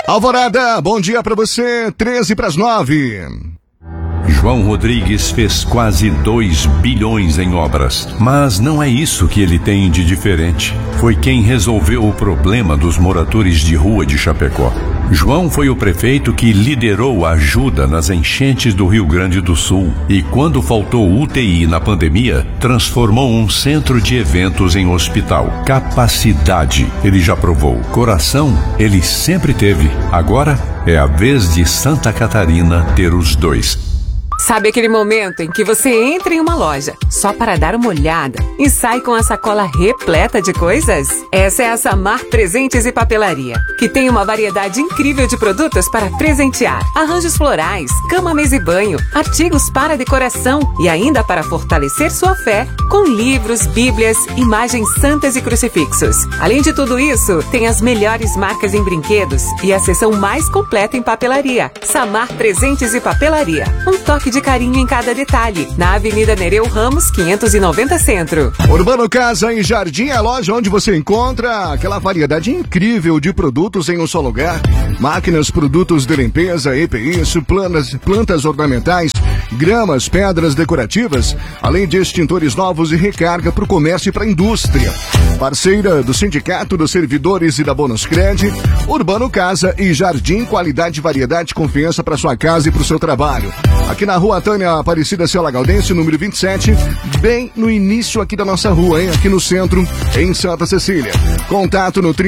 Alvorada, bom dia pra você, 8:13. João Rodrigues fez quase 2 bilhões em obras, mas não é isso que ele tem de diferente. Foi quem resolveu o problema dos moradores de rua de Chapecó. João foi o prefeito que liderou a ajuda nas enchentes do Rio Grande do Sul e, quando faltou UTI na pandemia, transformou um centro de eventos em hospital. Capacidade, ele já provou. Coração, ele sempre teve. Agora é a vez de Santa Catarina ter os dois. Sabe aquele momento em que você entra em uma loja só para dar uma olhada e sai com a sacola repleta de coisas? Essa é a Samar Presentes e Papelaria, que tem uma variedade incrível de produtos para presentear. Arranjos florais, cama, mesa e banho, artigos para decoração e ainda para fortalecer sua fé com livros, bíblias, imagens santas e crucifixos. Além de tudo isso, tem as melhores marcas em brinquedos e a seção mais completa em papelaria. Samar Presentes e Papelaria. Um toque de carinho em cada detalhe. Na Avenida Nereu Ramos, 590 Centro. Urbano Casa e Jardim é a loja onde você encontra aquela variedade incrível de produtos em um só lugar. Máquinas, produtos de limpeza, EPIs, plantas ornamentais, gramas, pedras decorativas, além de extintores novos e recarga para o comércio e para a indústria. Parceira do Sindicato dos Servidores e da Bonuscred, Urbano Casa e Jardim, qualidade, variedade, confiança para sua casa e para o seu trabalho. Aqui na Rua Tânia Aparecida Ciela Gaudense, número 27, bem no início aqui da nossa rua, hein? Aqui no centro, em Santa Cecília. Contato no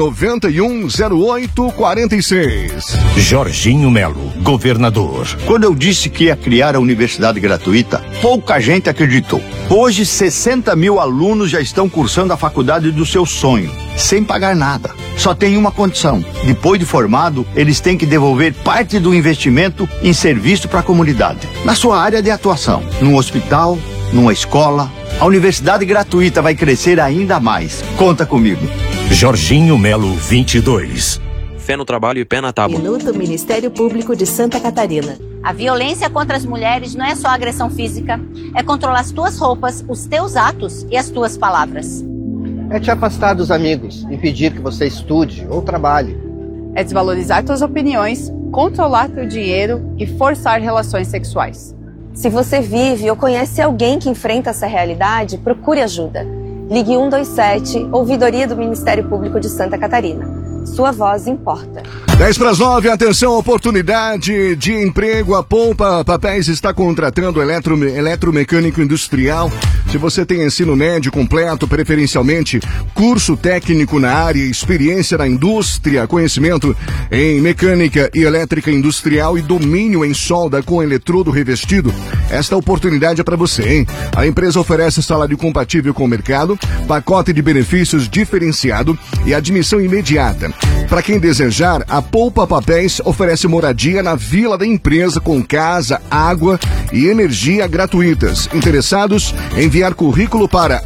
3191-0846. Jorginho Melo, governador. Quando eu disse que ia criar a universidade gratuita, pouca gente acreditou. Hoje, 60 mil alunos já estão cursando a faculdade do seu sonho, sem pagar nada. Só tem uma condição: depois de formado, eles têm que devolver parte do investimento em serviço para a comunidade, na sua área de atuação, num hospital, numa escola. A universidade gratuita vai crescer ainda mais. Conta comigo. Jorginho Melo, 22. Fé no trabalho e pé na tábua. Minuto Ministério Público de Santa Catarina. A violência contra as mulheres não é só agressão física, é controlar as tuas roupas, os teus atos e as tuas palavras. É te afastar dos amigos, impedir que você estude ou trabalhe. É desvalorizar tuas opiniões, controlar teu dinheiro e forçar relações sexuais. Se você vive ou conhece alguém que enfrenta essa realidade, procure ajuda. Ligue 127, Ouvidoria do Ministério Público de Santa Catarina. Sua voz importa. 10:09, atenção, oportunidade de emprego. A Poupa Papéis está contratando eletromecânico industrial. Se você tem ensino médio completo, preferencialmente curso técnico na área, experiência na indústria, conhecimento em mecânica e elétrica industrial e domínio em solda com eletrodo revestido, esta oportunidade é para você, hein? A empresa oferece salário compatível com o mercado, pacote de benefícios diferenciado e admissão imediata. Para quem desejar, a Poupa Papéis oferece moradia na vila da empresa com casa, água e energia gratuitas. Interessados, enviar currículo para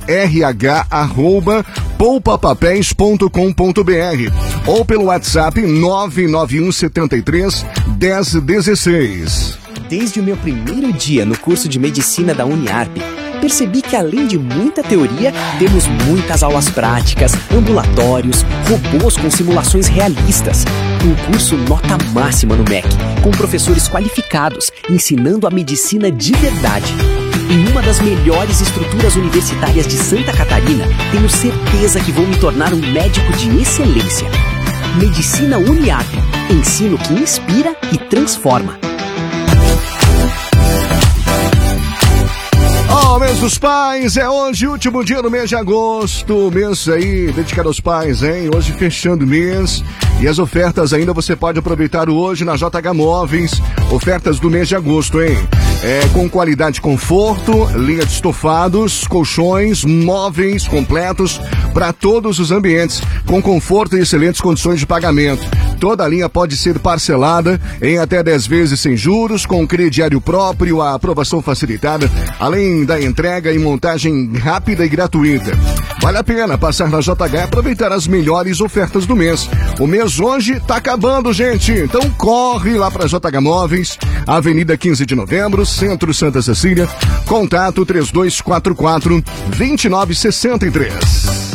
rh@poupapapéis.com.br ou pelo WhatsApp 991 73 1016. Desde o meu primeiro dia no curso de medicina da Uniarp, percebi que além de muita teoria, temos muitas aulas práticas, ambulatórios, robôs com simulações realistas. Um curso nota máxima no MEC, com professores qualificados, ensinando a medicina de verdade. Em uma das melhores estruturas universitárias de Santa Catarina, tenho certeza que vou me tornar um médico de excelência. Medicina Uniarp, ensino que inspira e transforma. Mês dos Pais, é hoje, último dia do mês de agosto, mês aí dedicado aos pais, hein? Hoje fechando o mês e as ofertas ainda você pode aproveitar hoje na JH Móveis, ofertas do mês de agosto, hein? Com qualidade e conforto, linha de estofados, colchões, móveis completos para todos os ambientes, com conforto e excelentes condições de pagamento. Toda a linha pode ser parcelada em até 10 vezes sem juros, com crediário próprio, a aprovação facilitada, além da entrega e montagem rápida e gratuita. Vale a pena passar na JH e aproveitar as melhores ofertas do mês. O mês hoje tá acabando, gente. Então corre lá para JH Móveis, Avenida 15 de Novembro, Centro Santa Cecília. Contato 3244-2963.